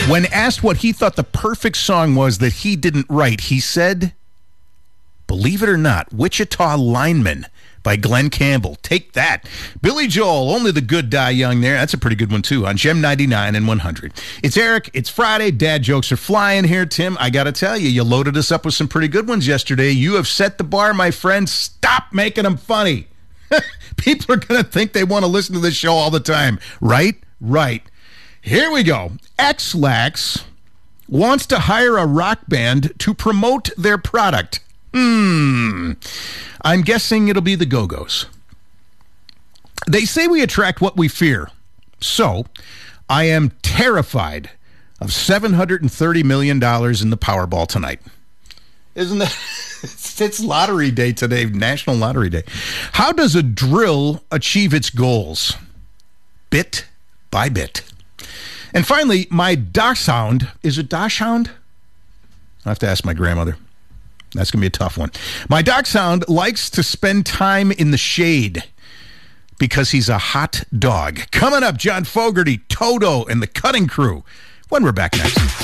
When asked what he thought the perfect song was that he didn't write, he said, believe it or not, Wichita Lineman by Glenn Campbell. Take that. Billy Joel, Only the Good Die Young there. That's a pretty good one, too, on Gem 99 and 100. It's Eric. It's Friday. Dad jokes are flying here, Tim. I got to tell you, you loaded us up with some pretty good ones yesterday. You have set the bar, my friend. Stop making them funny. People are going to think they want to listen to this show all the time. Right? Right. Here we go. X-Lax wants to hire a rock band to promote their product. I'm guessing it'll be the Go-Go's. They say we attract what we fear. So, I am terrified of $730 million in the Powerball tonight. Isn't that? It's lottery day today, National Lottery Day. How does a drill achieve its goals? Bit by bit. And finally, my dachshund, is it dachshund? I'll have to ask my grandmother. That's going to be a tough one. My dachshund likes to spend time in the shade because he's a hot dog. Coming up, John Fogerty, Toto, and the Cutting Crew when we're back next.